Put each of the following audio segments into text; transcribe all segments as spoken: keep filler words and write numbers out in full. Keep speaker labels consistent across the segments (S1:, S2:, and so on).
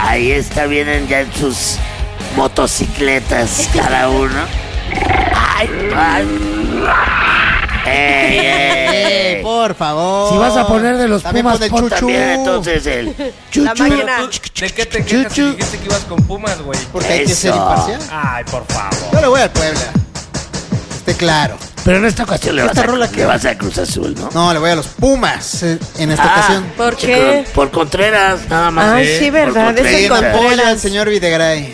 S1: Ahí está, vienen ya en sus motocicletas cada uno. Ay, ay. Ey, ey, ey.
S2: Por favor.
S3: Si vas a poner de los
S2: también
S3: Pumas,
S2: pon el
S3: pon
S2: chuchu.
S1: También entonces el chuchu.
S4: La máquina.
S5: ¿De qué te quejas si dijiste que ibas con Pumas, güey?
S2: Porque hay que ser
S1: Eso.
S2: imparcial.
S5: Ay, por favor.
S2: Yo le voy al Puebla. Esté claro.
S3: Pero en esta ocasión
S1: Le vas,
S2: Esta
S1: a,
S2: rola
S1: le
S2: que-
S1: vas a Cruz Azul, ¿no?
S2: No, le voy a los Pumas eh, en esta
S1: Ah,
S2: ocasión.
S4: ¿Por
S1: chico,
S4: qué?
S1: Por Contreras, nada más.
S4: Ay,
S1: ¿eh?
S4: sí,
S1: Por
S4: verdad, es el
S2: Sí,
S1: Contreras.
S2: apoya al
S4: Contreras.
S2: señor Videgaray.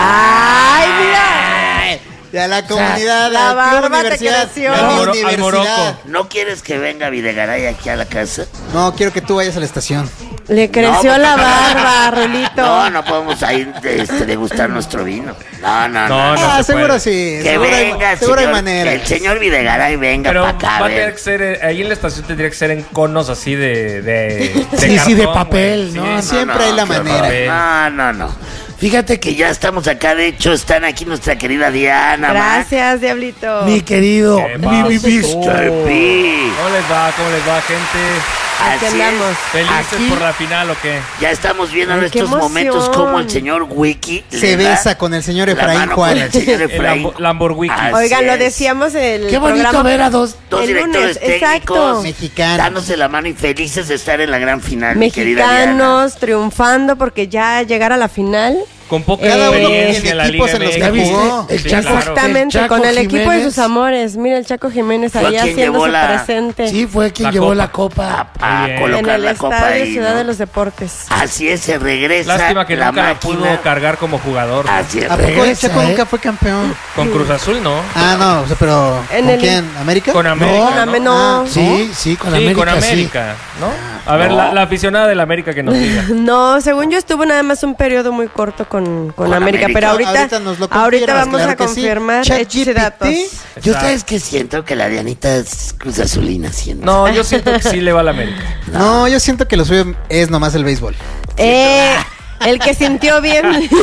S4: Ay, mira.
S2: Y a la comunidad,
S4: la
S2: al Club
S4: barba te
S2: Universidad.
S4: creció.
S2: la
S5: Al Moro- al
S2: universidad.
S5: Morocco.
S1: ¿No quieres que venga Videgaray aquí a la casa?
S2: No, quiero que tú vayas a la estación.
S4: Le creció
S1: No,
S4: la
S1: porque-
S4: barba, Rulito.
S1: No, no podemos ir este, degustar nuestro vino. No, no, no.
S5: No, no.
S2: ah,
S5: se
S2: seguro
S5: puede.
S2: sí.
S1: Que
S2: seguro
S1: venga,
S2: hay, seguro hay
S1: señor,
S2: manera.
S1: que el señor Videgaray venga
S5: Pero
S1: para acá.
S5: va a
S1: a
S5: tener
S1: ver.
S5: que ser, eh, ahí en la estación tendría que ser en conos así de, de, de
S3: Sí, sí, de
S5: cartón,
S3: papel,
S5: güey.
S3: ¿no?
S5: Sí,
S2: Siempre hay la
S1: qué
S2: manera.
S1: horror. No, no, no. Fíjate que ya estamos acá, de hecho, están aquí nuestra querida Diana.
S4: Gracias, Diablito.
S3: Mi querido,
S5: ¿Qué
S3: mi, mi
S5: pasó?
S3: mister P.
S5: ¿Cómo les va? ¿Cómo les va, gente?
S4: Aquí
S1: Así
S4: andamos.
S1: es.
S5: ¿Felices
S3: Aquí-
S5: por la final o qué?
S1: Ya estamos viendo
S4: Ay,
S1: en
S4: qué
S1: estos momentos
S4: emoción.
S1: cómo el señor Wiki
S2: Se
S1: le da
S2: besa con el señor
S1: la
S2: Efraín
S1: mano con
S2: Juárez.
S1: el señor
S5: El
S1: Efraín.
S5: Lambo- Lamborghini.
S1: Así
S4: Oigan, lo
S1: es.
S4: decíamos en el
S3: Qué bonito
S4: programa.
S3: ver a dos.
S1: Dos
S4: el
S1: directores
S4: lunes, exacto.
S1: técnicos
S2: Mexicanos.
S1: dándose la mano y felices de estar en la gran final, mi querida Diana.
S4: Mexicanos triunfando porque ya llegar a la final.
S5: Con poca
S4: Cada uno
S5: experiencia
S2: tiene
S5: en la
S2: equipos
S5: Liga
S2: en los que
S3: ¿Ya
S5: M X.
S3: viste?
S2: jugó.
S3: El
S5: Sí,
S3: Chaco,
S5: claro.
S4: Exactamente,
S3: el Chaco
S4: con el equipo de
S3: Jiménez.
S4: sus amores. Mira el Chaco Jiménez
S1: Fue
S4: ahí
S1: quien
S4: haciéndose
S1: llevó la-
S4: presente.
S3: Sí, fue quien
S5: La
S3: llevó
S5: copa.
S3: la copa.
S1: A, a
S5: Muy bien.
S1: colocar
S4: en el
S1: la copa
S4: estadio
S1: ahí,
S4: Ciudad
S1: ¿no?
S4: de los Deportes.
S1: Así es, se regresa
S5: Lástima que
S1: la
S5: nunca la
S1: máquina.
S5: pudo cargar como jugador. ¿no?
S1: Así es.
S2: ¿A poco el
S3: Regresa,
S2: Chaco
S3: ¿eh?
S2: nunca fue campeón?
S5: Con Cruz Azul, ¿no?
S2: Ah, no, o sea, pero
S4: En
S2: ¿con
S4: el-
S2: quién? ¿América?
S5: Con América.
S4: Con Ame- no.
S2: Ah,
S3: Sí, sí, con
S5: Sí,
S3: América,
S5: con América, ¿no? A ver,
S1: No.
S5: la, la aficionada del América que nos diga.
S4: No, según yo estuvo nada más un periodo muy corto con, con
S1: Con
S4: América,
S1: América.
S4: pero ahorita,
S2: Ahorita nos lo
S4: ahorita
S2: confirmas,
S4: vamos
S2: claro
S4: a
S2: que sí.
S4: confirmar
S2: Chat
S4: hechos y
S2: G P T.
S4: datos.
S1: Yo sabes que siento que la Dianita es Cruz Azulina siendo.
S5: No, yo siento que sí le va a la América.
S2: No, yo siento que lo suyo es nomás el béisbol.
S4: Eh, el que sintió bien.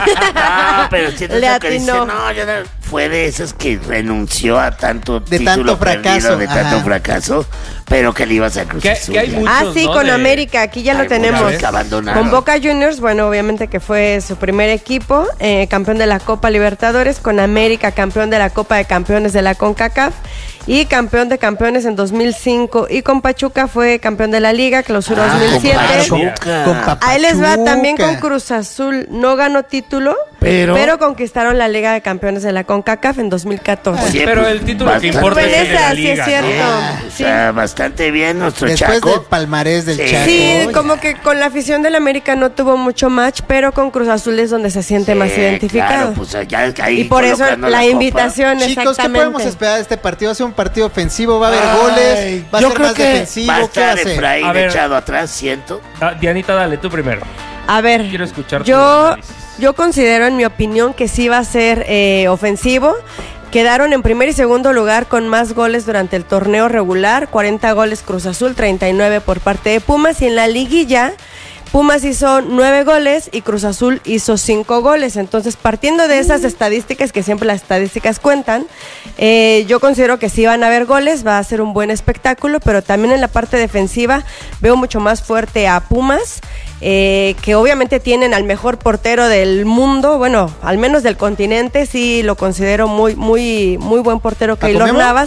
S1: No, pero siento
S4: Le
S1: eso que dice,
S4: atinó.
S1: no, yo no- fue de esas que renunció a tanto
S2: De
S1: título
S2: tanto fracaso,
S1: perdido, de tanto
S2: ajá.
S1: fracaso, pero que le ibas a Cruz
S5: Que-
S1: Azul.
S5: que hay
S1: ya.
S5: mucho-
S4: Ah,
S5: Muchos,
S4: sí,
S5: ¿no?
S4: con
S5: de-
S4: América, aquí ya lo
S1: Hay
S4: tenemos.
S1: muchos que abandonaron.
S4: Con Boca Juniors, bueno, obviamente que fue su primer equipo, eh, campeón de la Copa Libertadores, con América, campeón de la Copa de Campeones de la CONCACAF y campeón de campeones en dos mil cinco. Y con Pachuca fue campeón de la Liga, clausura
S1: Ah,
S4: dos mil siete.
S1: con Pachuca.
S2: Con Pachuca.
S4: Ahí les va también con Cruz Azul. No ganó título,
S3: Pero-
S4: pero, conquistaron la Liga de Campeones de la CONCACAF en dos mil catorce.
S1: Sí,
S5: Pero
S1: pues,
S5: el título que
S1: bastante-
S5: importa es el de la
S4: Esa, sí
S5: Liga.
S4: es cierto.
S5: ¿no?
S1: O sea, bastante bien nuestro
S2: Después
S1: Chaco.
S2: del palmarés del
S1: Sí.
S2: Chaco.
S4: Sí,
S2: ya.
S4: como que con la afición del América no tuvo mucho match, pero con Cruz Azul es donde se siente
S1: Sí,
S4: más identificado.
S1: Claro, pues ya ahí
S4: y por eso
S1: colocando
S4: la,
S1: copa.
S4: invitación,
S2: Chicos, ¿qué
S4: exactamente.
S2: podemos esperar de este partido? Va a ser un partido ofensivo, va a haber
S3: Ay,
S2: goles, va a
S3: yo
S2: ser
S3: creo
S2: más
S3: que
S2: defensivo.
S1: Va a
S2: ¿Qué va a
S1: estar
S2: ser?
S1: Efraín
S5: A ver.
S1: echado atrás, siento.
S5: Ah, Dianita, dale, tú primero.
S4: A ver,
S5: Quiero escuchar tu
S4: yo,
S5: análisis.
S4: yo considero, en mi opinión, que sí va a ser eh, ofensivo. Quedaron en primer y segundo lugar con más goles durante el torneo regular, cuarenta goles Cruz Azul, treinta y nueve por parte de Pumas, y en la liguilla Pumas hizo nueve goles y Cruz Azul hizo cinco goles. Entonces, partiendo de esas estadísticas, que siempre las estadísticas cuentan, eh, yo considero que sí van a haber goles, va a ser un buen espectáculo, pero también en la parte defensiva veo mucho más fuerte a Pumas, eh, que obviamente tienen al mejor portero del mundo, bueno, al menos del continente, sí lo considero muy, muy, muy buen portero, Keylor
S2: Memo?
S4: Navas.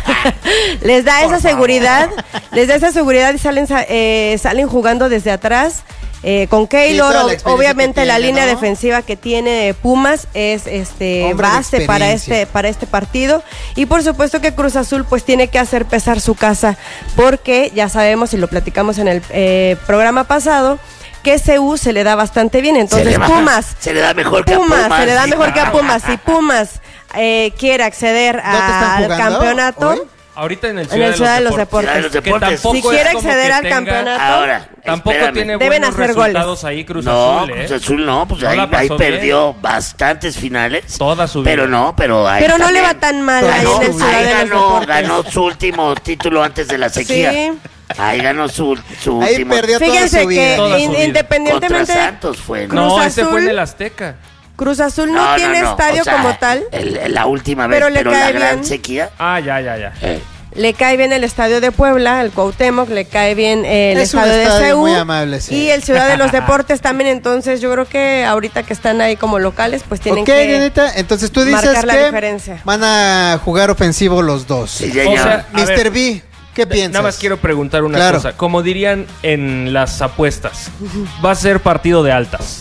S4: Les da esa seguridad, les da esa seguridad y salen, sa- eh, salen jugando desde atrás. Eh, con Keylor,
S2: toda la
S4: ob-
S2: experiencia
S4: obviamente
S2: que
S4: la
S2: tiene,
S4: línea
S2: ¿no?
S4: defensiva que tiene Pumas es este
S2: Hombre de
S4: base para
S2: experiencia.
S4: este para este partido, y por supuesto que Cruz Azul pues tiene que hacer pesar su casa, porque ya sabemos y lo platicamos en el eh, programa pasado, que C U se le da bastante bien. Entonces
S1: Se le va-
S4: Pumas
S1: se le da mejor que a
S4: Pumas,
S1: Pumas.
S4: se le da
S1: Sí,
S4: mejor que a
S1: claro.
S4: Pumas. Si Pumas eh, quiere acceder
S2: ¿Dónde están
S4: al
S2: jugando
S4: campeonato
S2: hoy?
S5: Ahorita en el
S4: en
S5: Ciudad,
S4: el Ciudad de los
S1: Ciudad
S4: Deportes,
S1: de los
S5: Que
S1: Deportes.
S5: tampoco
S4: si
S5: es
S4: quiere
S5: como
S4: acceder
S5: que
S4: al
S5: tenga-
S4: campeonato,
S1: Ahora,
S5: Tampoco
S1: espérame.
S5: tiene
S4: Deben
S5: buenos
S4: hacer
S5: resultados
S4: goles.
S5: ahí Cruz
S1: No,
S5: Azul, ¿eh?
S1: Cruz Azul no, pues
S5: No
S1: ahí,
S5: la pasó
S1: ahí
S5: bien.
S1: perdió bastantes finales.
S5: Toda su vida.
S1: Pero no, pero ahí
S4: Pero no le
S1: también
S4: va tan mal
S2: ahí
S1: ganó,
S2: en el Ciudad
S1: ahí
S4: de los
S1: ganó,
S4: Deportes.
S1: ganó su último título antes de la sequía.
S4: Sí.
S1: Ahí ganó su, su
S2: Ahí
S1: último.
S2: perdió toda
S4: Fíjense
S2: su vida.
S4: que
S5: Toda su
S4: in-
S5: vida.
S1: Contra
S4: independientemente
S1: Santos fue, ¿no?
S5: No,
S4: Cruz
S5: ese fue
S4: Azul-
S5: en el Azteca.
S4: Cruz Azul no, tiene estadio
S1: o sea,
S4: como tal.
S1: el- el- la última vez,
S4: Pero
S1: pero,
S4: le
S1: la
S4: cae
S1: gran
S4: bien.
S1: sequía.
S5: Ah, ya, ya, ya.
S1: eh,
S4: le cae bien el estadio de Puebla, el Cuauhtémoc, le cae bien el
S2: Es un
S4: estadio de
S2: estadio
S4: C U
S2: muy amable, sí.
S4: y el Ciudad de los Deportes también. Entonces yo creo que ahorita que están ahí como locales, pues tienen
S2: Ok,
S4: que
S2: Dianita, entonces tú dices
S4: marcar la
S2: que
S4: diferencia.
S2: van a jugar ofensivo los dos.
S1: Sí,
S5: O
S1: señor.
S5: sea, a
S2: mister
S5: ver,
S2: B, ¿qué piensas?
S5: Nada más quiero preguntar una
S2: Claro.
S5: cosa. Como dirían en las apuestas, va a ser partido de altas.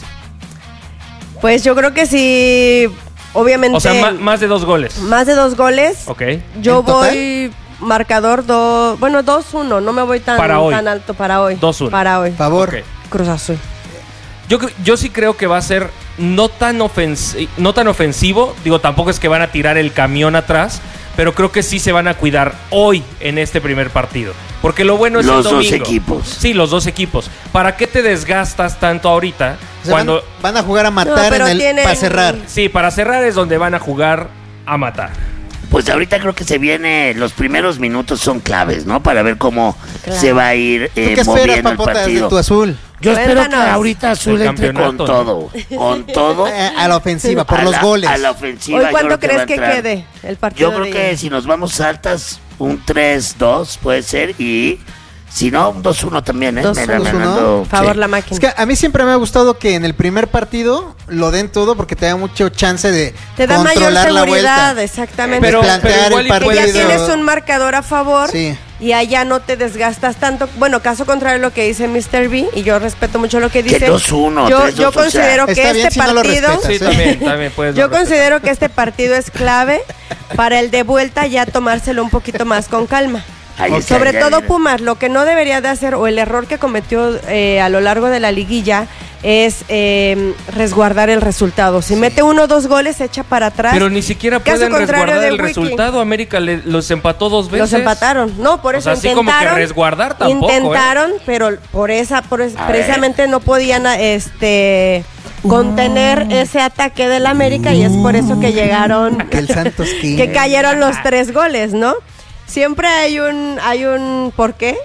S4: Pues yo creo que sí, obviamente.
S5: O sea, ma- más de dos goles.
S4: más de dos goles.
S5: Ok.
S4: Yo
S2: ¿En total?
S4: voy marcador dos, bueno, dos uno, no me voy tan,
S5: Para hoy.
S4: tan alto para hoy.
S5: dos uno.
S4: Para hoy.
S2: Favor.
S5: Ok.
S4: Cruz Azul.
S5: Yo, cre- yo sí creo que va a ser no tan, ofensi- no tan ofensivo. Digo, tampoco es que van a tirar el camión atrás, pero creo que sí se van a cuidar hoy en este primer partido. Porque lo bueno es
S1: Los
S5: el
S1: dos
S5: domingo.
S1: equipos.
S5: Sí, los dos equipos. ¿Para qué te desgastas tanto ahorita?
S2: O sea,
S5: cuando
S2: van, van a jugar a
S4: No,
S2: matar
S4: pero
S2: en el,
S4: tienen-
S2: para cerrar.
S5: Sí, para cerrar es donde van a jugar a matar.
S1: Pues ahorita creo que se viene, los primeros minutos son claves, ¿no? Para ver cómo
S4: Claro.
S1: se va a ir
S2: ¿Tú
S1: eh,
S2: qué esperas,
S1: moviendo el
S2: Papotas, de
S1: partido.
S2: tu azul?
S3: Yo espero que
S4: Cuéntanos.
S3: ahorita Azul
S5: El
S3: entre
S5: campeonato.
S1: Con todo, con todo.
S2: Eh, a la ofensiva, por
S1: a
S2: los
S1: la-
S2: goles.
S1: A la ofensiva.
S4: Hoy,
S1: yo
S4: ¿cuánto
S1: creo va
S4: crees
S1: a
S4: que
S1: entrar.
S4: quede el partido?
S1: Yo creo
S4: de
S1: que
S4: ida?
S1: si nos vamos altas, un tres dos puede ser. Y si no, un dos uno también, ¿eh?
S4: dos
S1: Me-
S4: uno.
S1: me- me
S2: ¿no?
S1: ando-
S4: Favor
S1: sí.
S4: la máquina.
S2: Es que a mí siempre me ha gustado que en el primer partido lo den todo porque te da mucho chance de
S4: Te da mayor
S2: controlar la
S4: seguridad,
S2: vuelta.
S4: exactamente.
S5: Pero-
S2: plantear
S5: pero igual
S2: el
S5: y
S2: partido.
S4: que ya
S5: puede ser-
S4: tienes un marcador a favor
S2: Sí.
S4: y allá no te desgastas tanto. Bueno, caso contrario a lo que dice mister B, y yo respeto mucho lo que dice.
S1: dos uno,
S4: Yo,
S1: tres dos,
S4: yo
S1: o sea,
S4: considero que
S2: está bien
S4: este
S2: si no lo
S4: partido...
S2: respetas.
S5: Sí,
S2: Sí.
S5: también, también puedes.
S4: Yo
S5: no respetar.
S4: considero que este partido es clave para el de vuelta ya tomárselo un poquito más con calma.
S1: Ahí está,
S4: Sobre
S1: ya
S4: todo
S1: viene.
S4: Pumas, lo que no debería de hacer o el error que cometió eh, a lo largo de la liguilla es eh, resguardar el resultado. Si mete uno o dos goles, echa para atrás.
S5: Pero ni siquiera
S4: Caso
S5: pueden
S4: contrario
S5: resguardar
S4: de
S5: el
S4: Wiki.
S5: resultado. América le- los empató dos veces.
S4: Los empataron. No, por
S5: O
S4: eso
S5: sea, así
S4: intentaron.
S5: como que resguardar tampoco, ¿eh?
S4: Intentaron, pero por esa, por es-
S1: A
S4: precisamente no podían este contener ese ataque del América y es por eso que llegaron,
S2: Que el Santos King.
S4: que cayeron los tres goles, ¿no? Siempre hay un, hay un porqué,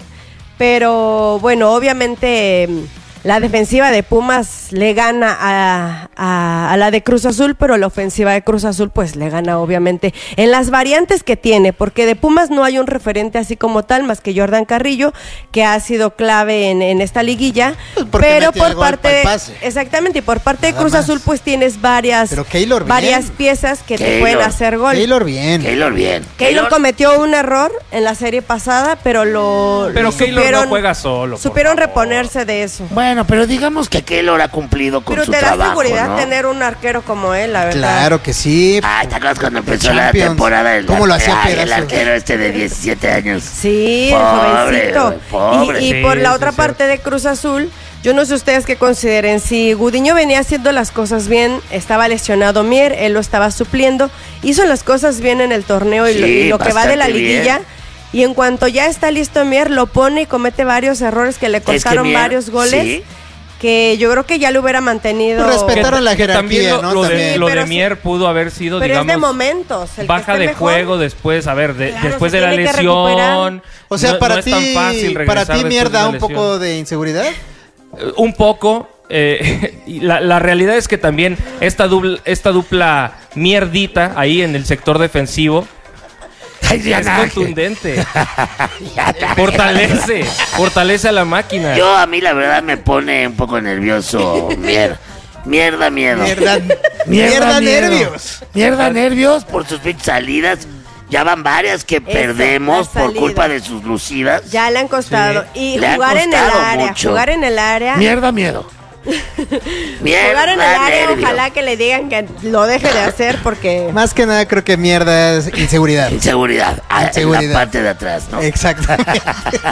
S4: pero bueno, obviamente la defensiva de Pumas le gana a, a, a la de Cruz Azul, pero la ofensiva de Cruz Azul pues le gana obviamente en las variantes que tiene, porque de Pumas no hay un referente así como tal, más que Jordan Carrillo, que ha sido clave en, en esta liguilla,
S2: Pues porque
S4: pero
S2: metió el
S4: por
S2: gol
S4: parte,
S2: pa'l pase.
S4: exactamente, y por parte de
S2: Nada
S4: Cruz
S2: más.
S4: Azul pues tienes varias,
S2: Pero Keylor bien.
S4: varias piezas que te
S1: Keylor.
S4: pueden hacer gol.
S2: Taylor bien.
S1: Keylor bien.
S4: Keylor cometió un error en la serie pasada, pero lo
S5: Pero
S4: lo
S5: Keylor no
S4: supieron-
S5: juega solo, por
S4: Supieron
S5: favor.
S4: reponerse de eso.
S1: Bueno, pero digamos que Keylor ha cumplido con
S4: Pero
S1: su
S4: te da
S1: trabajo,
S4: seguridad
S1: ¿no?
S4: tener un arquero como él, la verdad.
S2: Claro que sí.
S1: Ay, ¿te acuerdas cuando empezó la
S2: Champions.
S1: temporada? El,
S2: ¿Cómo lo hacía
S1: ay, el
S2: pedazos?
S1: arquero este de diecisiete años.
S4: Sí, el
S1: Pobre,
S4: jovencito.
S1: pobre.
S4: y y
S5: Sí,
S4: por la
S5: sí,
S4: otra
S5: es
S4: parte de Cruz Azul, yo no sé ustedes qué consideren. Si Gudiño venía haciendo las cosas bien, estaba lesionado Mier, él lo estaba supliendo, hizo las cosas bien en el torneo y, lo,
S1: Sí,
S4: y lo que va de la
S1: bastante
S4: liguilla.
S1: bien.
S4: Y en cuanto ya está listo Mier, lo pone y comete varios errores que le
S1: Es que
S4: costaron
S1: Mier,
S4: varios goles.
S1: sí.
S4: Que yo creo que ya lo hubiera mantenido.
S2: Pues respetaron la
S5: Que también
S2: jerarquía,
S5: lo,
S2: ¿no?
S5: lo de,
S2: También.
S5: lo de
S4: Pero sí.
S5: Mier pudo haber sido,
S4: Pero
S5: digamos,
S4: es de momentos. el que
S5: baja
S4: esté
S5: de
S4: mejor.
S5: juego después, a ver, de-
S4: Claro,
S5: después
S4: se
S5: de la
S4: tiene que
S5: lesión.
S4: recuperar.
S2: O sea,
S5: no-
S2: para
S5: no es
S2: ti,
S5: tan fácil
S2: para
S5: regresar
S2: ti
S5: después de
S2: mierda
S5: una
S2: un
S5: lesión.
S2: poco de inseguridad.
S5: Eh, Un poco. eh, y la, la realidad es que también esta dupla, esta dupla mierdita ahí en el sector defensivo
S3: Ay,
S5: es
S3: Diana.
S5: contundente.
S1: Ya te-
S5: Fortalece, fortalece a la máquina.
S1: Yo a mí la verdad me pone un poco nervioso. Mierda, mierda, miedo.
S2: Mierda, mierda,
S3: miedo.
S2: nervios.
S3: Mierda, nervios.
S1: Por sus pinches salidas. Ya van varias que perdemos
S4: las
S1: por
S4: salidas.
S1: culpa de sus lucidas.
S4: Ya le han costado. Y
S1: Le han
S4: jugar en el
S1: costado
S4: área.
S1: mucho.
S4: Jugar en el área.
S3: Mierda, miedo.
S1: Mierda,
S4: Jugar en el área,
S1: nervio.
S4: ojalá que le digan que lo deje de hacer porque...
S2: Más que nada creo que mierda es inseguridad.
S1: Inseguridad. Ah, en
S2: Inseguridad.
S1: la parte de atrás, ¿no?
S2: Exactamente.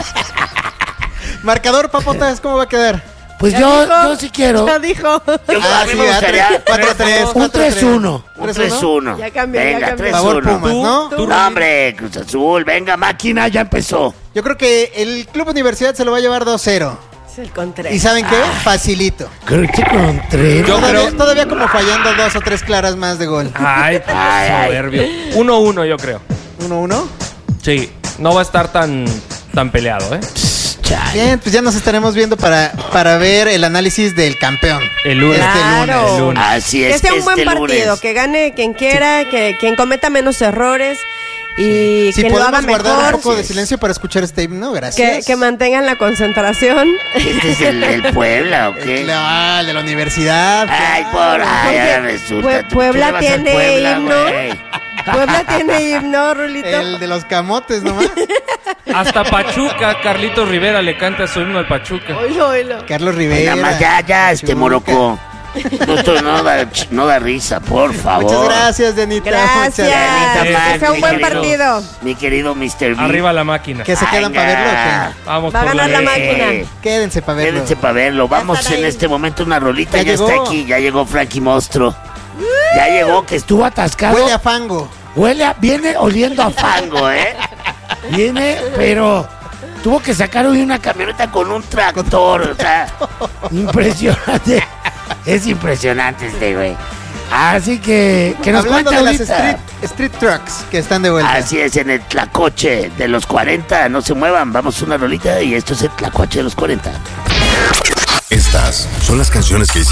S2: Marcador, Papotas, ¿cómo va a quedar?
S3: Pues
S4: Ya
S3: yo,
S4: dijo,
S3: yo sí quiero.
S4: Ya dijo.
S1: Yo,
S2: Ah,
S1: a mí
S2: sí,
S1: me
S2: ya,
S1: gustaría
S2: cuatro a tres.
S3: Un tres uno.
S1: un tres uno.
S4: Ya cambió, ya
S1: Venga,
S4: cambió.
S1: tres
S2: Favor,
S1: uno.
S2: Pumas, ¿no?
S5: Tú-
S1: No, hombre, Cruz Azul, venga, máquina, ya empezó.
S2: Yo creo que el Club Universidad se lo va a llevar dos cero.
S4: Es el Contreras.
S2: ¿Y saben qué? Facilito.
S3: Creo que con tres.
S5: Yo
S2: todavía,
S5: creo-
S2: todavía como fallando dos o tres claras más de gol.
S5: Ay,
S1: Ay, ay.
S5: soberbio. uno uno yo creo.
S2: uno uno.
S5: Sí, no va a estar tan, tan peleado, ¿eh?
S1: Chale.
S2: Bien, pues ya nos estaremos viendo para, para ver el análisis del campeón.
S5: El lunes.
S2: Este
S4: Claro.
S2: lunes.
S5: El lunes.
S1: Así
S4: Que
S1: es,
S4: sea un buen
S1: este
S4: partido,
S1: lunes.
S4: que gane quien quiera, que quien cometa menos errores y
S2: Si
S4: que lo haga
S2: podemos guardar
S4: mejor,
S2: un poco de silencio para escuchar este himno, gracias.
S4: que, que mantengan la concentración.
S1: ¿Este es el, el Puebla o qué?
S2: Ah, de la universidad.
S1: Ay, por ahí,
S4: Porque
S1: ahora resulta.
S4: Pue-
S1: tú- tú
S4: Puebla
S1: le vas al
S4: tiene
S1: Puebla,
S4: himno.
S1: güey.
S4: Puebla tiene himno, Rulito.
S2: El de los camotes nomás.
S5: Hasta Pachuca, Carlitos Rivera le canta su himno al Pachuca.
S4: Oilo, oilo.
S2: Carlos
S1: Ay,
S2: Rivera.
S1: nada más, ya, ya, este
S2: Pachuca.
S1: moroco. No, esto no da, no da risa, por favor.
S2: Muchas gracias, Dianita.
S4: Gracias.
S2: Muchas
S1: Dianita,
S4: Que
S1: man,
S4: sea un
S1: mi
S4: buen
S1: querido.
S4: partido.
S1: Mi querido mister B.
S5: Arriba la máquina.
S2: ¿Que se quedan para verlo o qué?
S5: Vamos
S4: Va a
S5: por
S4: ganar la
S5: la
S4: máquina.
S1: Eh,
S2: Quédense para verlo.
S1: Quédense para verlo. Vamos
S4: están
S1: en
S4: ahí.
S1: este momento una rolita. Ya,
S2: Ya
S1: está
S2: llegó.
S1: aquí. Ya llegó Frankie Monstruo. Ya llegó, que estuvo
S3: Estuvo atascado.
S2: Huele a fango.
S3: Huele a- viene oliendo a fan.
S1: fango, ¿eh?
S3: Viene, pero tuvo que sacar hoy una camioneta.
S1: Camioneta con un tractor. O sea,
S3: Impresionante.
S1: es impresionante este güey.
S3: Así que, que nos
S2: Hablando
S3: cuente
S2: de las
S3: ahorita.
S2: street, street trucks que están de vuelta.
S1: Así es, en el tlacoche de los cuarenta. No se muevan. Vamos a una rolita y esto es el tlacoche de los cuarenta.
S6: Estas son las canciones que hiciste